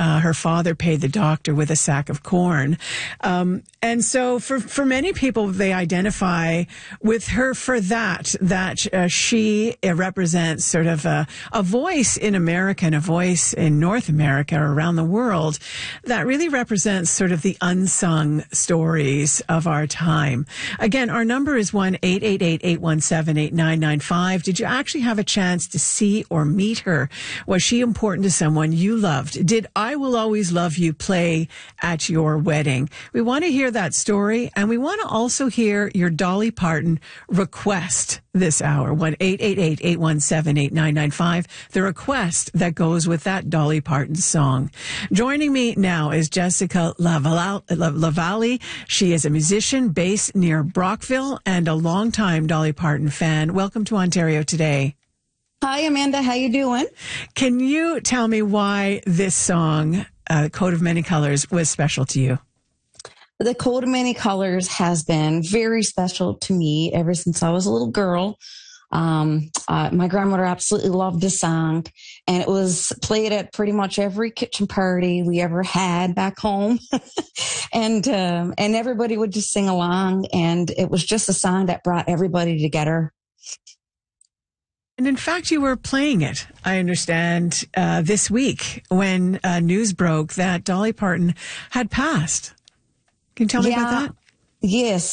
her father paid the doctor with a sack of corn. And so for many people, they identify with her for that she represents sort of a voice in America and a voice in North America or around the world that really represents sort of the unsung stories of our time. Again, our number is 1-888-817-8995. Did you actually have a chance to see or meet her? Was she important to someone you loved? Did I Will Always Love You play at your wedding? We want to hear that story, and we want to also hear your Dolly Parton request this hour. 1-888-817-8995. The request that goes with that Dolly Parton song. Joining me now is Jessica Lavalle. She is a musician based near Brockville and a longtime Dolly Parton fan. Welcome to Ontario Today. Hi, Amanda. How you doing? Can you tell me why this song, Coat of Many Colors, was special to you? The Coat of Many Colors has been very special to me ever since I was a little girl. My grandmother absolutely loved this song, and it was played at pretty much every kitchen party we ever had back home. and everybody would just sing along, and it was just a song that brought everybody together. And in fact, you were playing it, I understand, this week when news broke that Dolly Parton had passed. Can you tell me about that? Yes,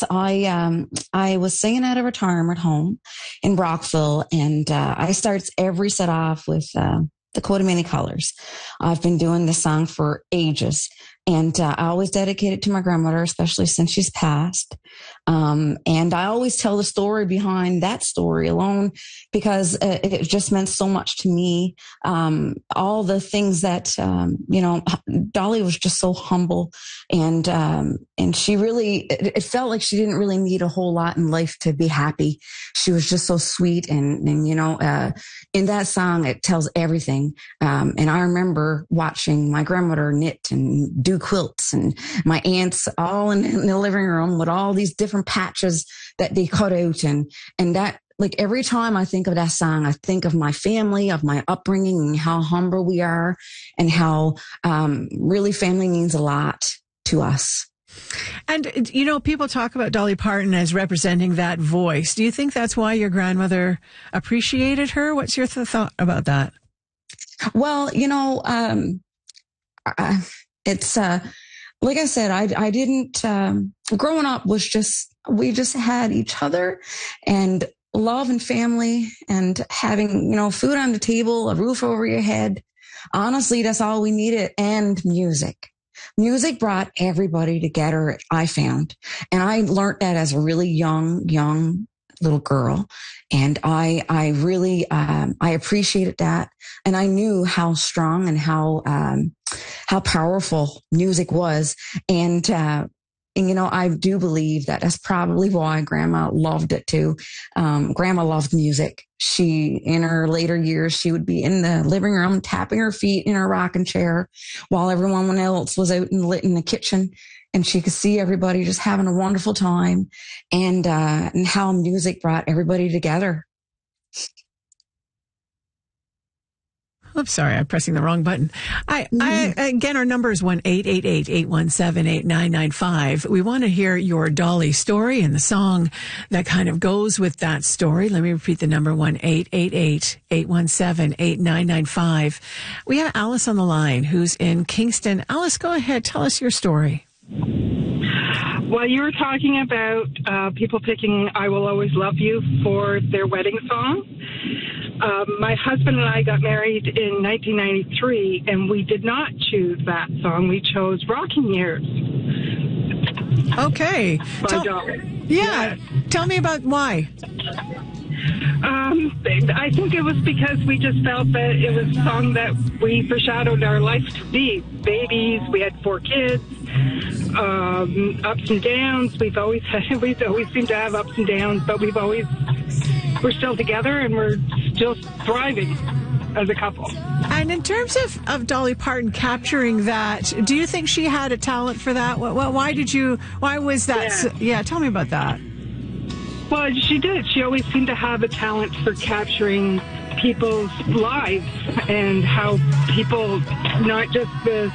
I was singing at a retirement home in Brockville, and I start every set off with the Coat of Many Colors. I've been doing this song for ages, and I always dedicate it to my grandmother, especially since she's passed. And I always tell the story behind that story alone because it just meant so much to me. All the things that, Dolly was just so humble, and she really, it felt like she didn't really need a whole lot in life to be happy. She was just so sweet. And in that song, it tells everything. And I remember watching my grandmother knit and do quilts, and my aunts all in the living room with all these different patches that they cut out. And that, like, every time I think of that song, I think of my family, of my upbringing, and how humble we are, and how really family means a lot to us. And, people talk about Dolly Parton as representing that voice. Do you think that's why your grandmother appreciated her? What's your thought about that? Well, it's like I said, I didn't, growing up was we just had each other and love and family and having, food on the table, a roof over your head. Honestly, that's all we needed. And music. Music brought everybody together, I found. And I learned that as a really young little girl. And I really, I appreciated that. And I knew how strong and how powerful music was. And I do believe that that's probably why Grandma loved it too. Grandma loved music. In her later years, she would be in the living room tapping her feet in her rocking chair while everyone else was out and lit in the kitchen. And she could see everybody just having a wonderful time, and how music brought everybody together. Oops, sorry, I'm pressing the wrong button. Again, our number is 1-888-817-8995. We want to hear your Dolly story and the song that kind of goes with that story. Let me repeat the number, 1-888-817-8995. We have Alice on the line who's in Kingston. Alice, go ahead. Tell us your story. Well, you were talking about people picking I Will Always Love You for their wedding song. My husband and I got married in 1993, and we did not choose that song. We chose Rocking Years. Okay. Tell me about why. I think it was because we just felt that it was a song that we foreshadowed our life to be. Babies, we had 4 kids, ups and downs. We always seem to have ups and downs, but we're still together and we're still thriving as a couple. And in terms of Dolly Parton capturing that, do you think she had a talent for that? Why was that? Yeah, tell me about that. Well, she did. She always seemed to have a talent for capturing people's lives and how people, not just the